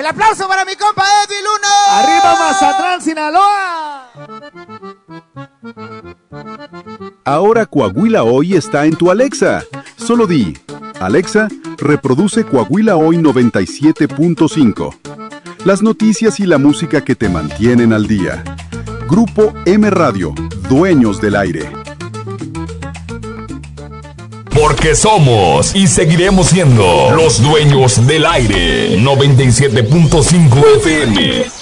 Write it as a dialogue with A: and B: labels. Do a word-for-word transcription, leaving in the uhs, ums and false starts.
A: aplauso para mi compa Edwin Luno.
B: ¡Arriba Mazatlán, Sinaloa!
C: Ahora Coahuila Hoy está en tu Alexa. Solo di, Alexa, reproduce Coahuila Hoy noventa y siete punto cinco. Las noticias y la música que te mantienen al día. Grupo M Radio, dueños del aire.
D: Porque somos y seguiremos siendo los dueños del aire. noventa y siete punto cinco F M.